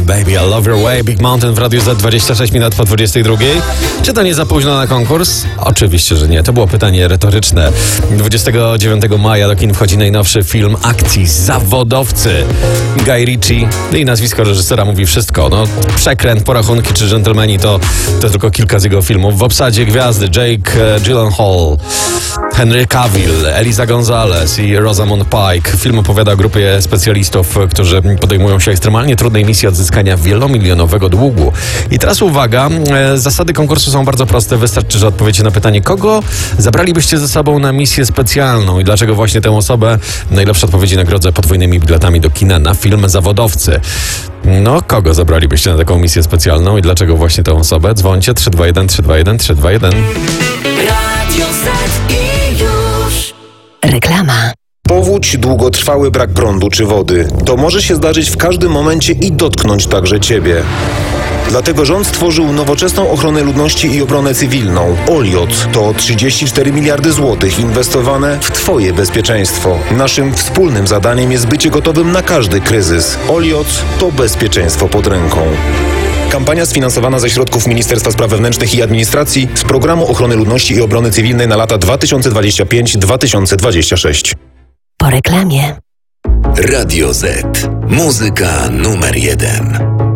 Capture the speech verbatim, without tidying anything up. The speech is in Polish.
Baby, I Love Your Way, Big Mountain w Radiu Z, dwadzieścia sześć minut po dwudziestej drugiej. Czy to nie za późno na konkurs? Oczywiście, że nie. To było pytanie retoryczne. dwudziestego dziewiątego maja do kin wchodzi najnowszy film akcji Zawodowcy. Guy Ritchie i nazwisko reżysera mówi wszystko. No, Przekręt, Porachunki czy Dżentelmeni to, to tylko kilka z jego filmów. W obsadzie gwiazdy Jake Gyllenhaal, Henry Cavill, Eliza Gonzalez i Rosamund Pike. Film opowiada o grupie specjalistów, którzy podejmują się ekstremalnie trudnej misji odzyskania wielomilionowego długu. I teraz uwaga, zasady konkursu są bardzo proste. Wystarczy, że odpowiecie na pytanie, kogo zabralibyście ze sobą na misję specjalną i dlaczego właśnie tę osobę. Najlepsze odpowiedzi nagrodzę podwójnymi biletami do kina na film Zawodowcy. No, kogo zabralibyście na taką misję specjalną i dlaczego właśnie tę osobę? Dzwońcie trzy dwa jeden trzy dwa jeden trzy dwa jeden. Radio Z i już. Reklama. Powódź, długotrwały brak prądu czy wody. To może się zdarzyć w każdym momencie i dotknąć także Ciebie. Dlatego rząd stworzył nowoczesną ochronę ludności i obronę cywilną. Oliot to trzydzieści cztery miliardy złotych inwestowane w Twoje bezpieczeństwo. Naszym wspólnym zadaniem jest bycie gotowym na każdy kryzys. Oliot to bezpieczeństwo pod ręką. Kampania sfinansowana ze środków Ministerstwa Spraw Wewnętrznych i Administracji z Programu Ochrony Ludności i Obrony Cywilnej na lata dwa tysiące dwudziesty piąty do dwa tysiące dwudziestego szóstego. Po reklamie. Radio Z. Muzyka numer jeden.